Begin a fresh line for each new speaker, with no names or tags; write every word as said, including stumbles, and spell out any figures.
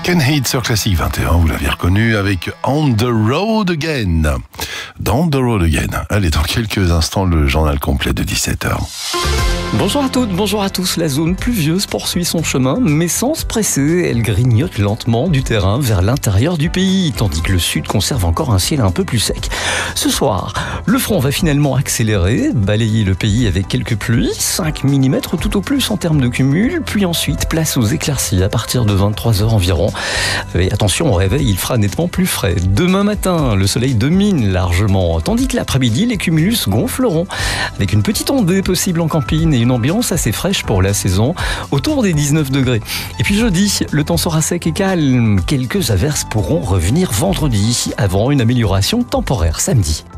Ken Heath sur Classique vingt et un, vous l'avez reconnu avec On the Road Again. Dans The Road Again. Allez, dans quelques instants, le journal complet de dix-sept heures.
Bonjour à toutes, bonjour à tous. La zone pluvieuse poursuit son chemin, mais sans se presser. Elle grignote lentement du terrain vers l'intérieur du pays, tandis que le sud conserve encore un ciel un peu plus sec. Ce soir, le front va finalement accélérer, balayer le pays avec quelques pluies, cinq millimètres tout au plus en termes de cumul, puis ensuite place aux éclaircies à partir de vingt-trois heures environ. Et attention, au réveil, il fera nettement plus frais. Demain matin, le soleil domine largement, tandis que l'après-midi, les cumulus gonfleront, avec une petite ondée possible en campine et une ambiance assez fraîche pour la saison, autour des dix-neuf degrés. Et puis jeudi, le temps sera sec et calme. Quelques averses pourront revenir vendredi, avant une amélioration temporaire samedi.